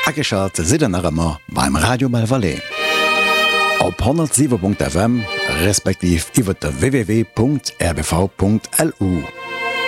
Ageschat sidennerëmmer beim Radio Malvalais. Op 107.fm respektiv iwwer der www.rbv.lu.